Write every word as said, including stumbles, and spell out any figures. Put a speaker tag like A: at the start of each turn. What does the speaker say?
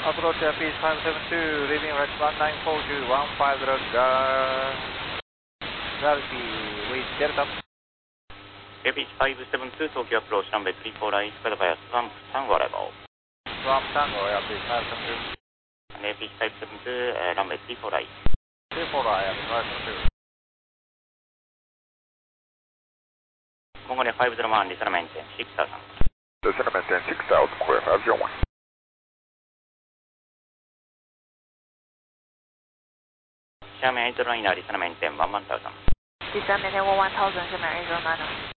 A: Approach Airbus five seven two, leaving right one nine four two, one five zero, gravity with Delta.
B: Airbus five seven two, Tokyo approach runway three four right, square via Swamp Tango arrival.
A: Swamp Tango, Airbus five seven two.
B: And Airbus five seven two, uh, runway three four right.
A: three four right, Airbus five seven two.
B: Mongolia five zero one, descent maintain six thousand.
C: Descent maintain six thousand, clear five zero one.
B: Xiamen eight zero nine, descent maintain one one thousand.
D: Descent maintain one one thousand, Xiamen eight zero nine.